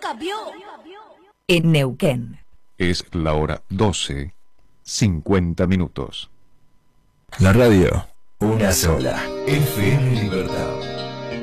En Neuquén. Es la hora 12:50. La radio, una sola. FM Libertad.